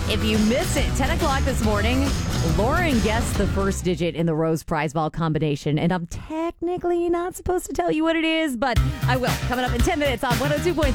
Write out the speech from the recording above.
If you missed it, 10 o'clock this morning, Lauren guessed the first digit in the Rose Prize Ball combination, and I'm technically not supposed to tell you what it is, but I will. Coming up in 10 minutes on 102.3